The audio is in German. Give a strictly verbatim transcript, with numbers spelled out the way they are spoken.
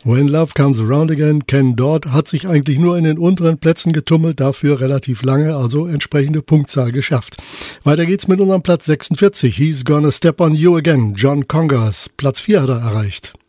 When Love Comes Around Again, Ken Dodd, hat sich eigentlich nur in den unteren Plätzen getummelt, dafür relativ lange, also entsprechende Punktzahl geschafft. Weiter geht's mit unserem Platz sechsundvierzig. He's Gonna Step on You Again. John Congas, Platz vier hat er erreicht.